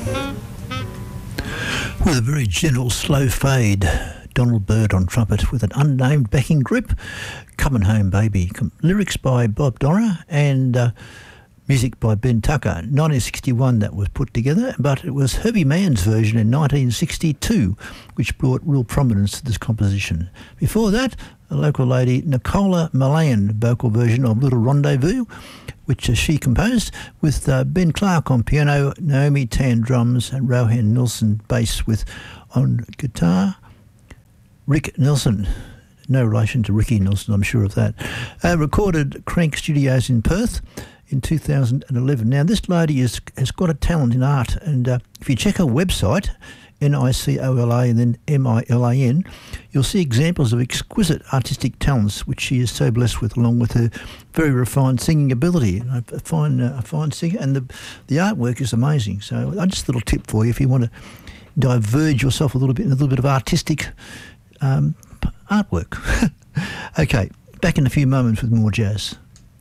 With a very gentle, slow fade, Donald Byrd on trumpet with an unnamed backing group, Coming Home Baby. Lyrics by Bob Dora and music by Ben Tucker. 1961 that was put together, but it was Herbie Mann's version in 1962 which brought real prominence to this composition. Before that, a local lady, Nicola Malayan, vocal version of Little Rendezvous, which she composed, with Ben Clark on piano, Naomi Tan drums, and Rohan Nilsson bass with on guitar. Rick Nelson, no relation to Ricky Nelson, I'm sure of that. Recorded Crank Studios in Perth in 2011. Now, this lady has got a talent in art, and if you check her website, Nicola and then Milan, you'll see examples of exquisite artistic talents which she is so blessed with, along with her very refined singing ability. A fine singer, and the artwork is amazing. So just a little tip for you if you want to diverge yourself a little bit in a little bit of artistic artwork. Okay, back in a few moments with more jazz.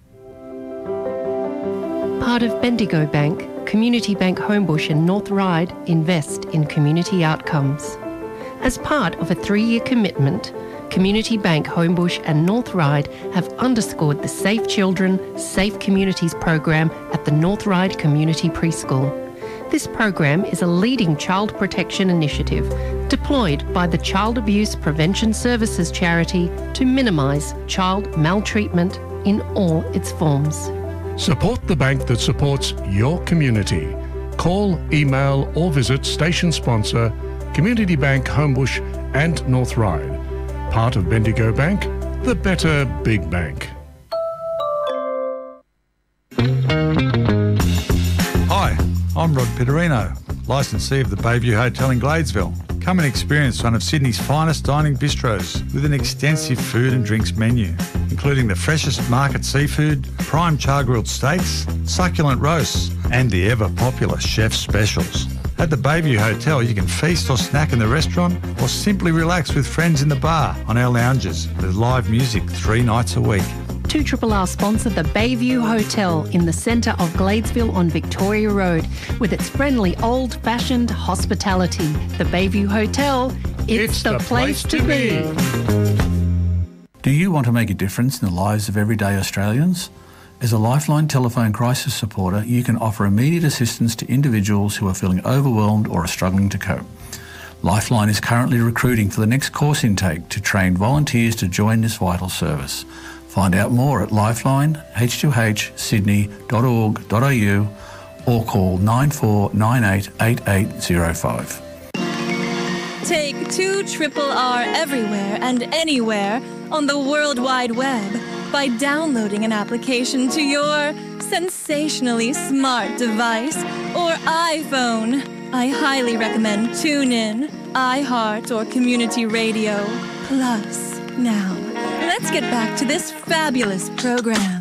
Part of Bendigo Bank, Community Bank Homebush and North Ryde invest in community outcomes. As part of a 3-year commitment, Community Bank Homebush and North Ryde have underscored the Safe Children, Safe Communities program at the North Ryde Community Preschool. This program is a leading child protection initiative deployed by the Child Abuse Prevention Services charity to minimise child maltreatment in all its forms. Support the bank that supports your community. Call, email or visit station sponsor Community Bank Homebush and North Ryde. Part of Bendigo Bank, the better big bank. Hi, I'm Rod Pitterino, licensee of the Bayview Hotel in Gladesville. Come and experience one of Sydney's finest dining bistros with an extensive food and drinks menu, including the freshest market seafood, prime char-grilled steaks, succulent roasts, and the ever-popular chef specials. At the Bayview Hotel, you can feast or snack in the restaurant or simply relax with friends in the bar on our lounges with live music 3 nights a week. 2RRR sponsor the Bayview Hotel in the centre of Gladesville on Victoria Road with its friendly old-fashioned hospitality. The Bayview Hotel, it's the place to be. Do you want to make a difference in the lives of everyday Australians? As a Lifeline telephone crisis supporter, you can offer immediate assistance to individuals who are feeling overwhelmed or are struggling to cope. Lifeline is currently recruiting for the next course intake to train volunteers to join this vital service. Find out more at lifeline-h2hsydney.org.au or call 9498 8805. Take 2RRR everywhere and anywhere on the World Wide Web by downloading an application to your sensationally smart device or iPhone. I highly recommend TuneIn, iHeart, or Community Radio Plus. Now, let's get back to this fabulous program.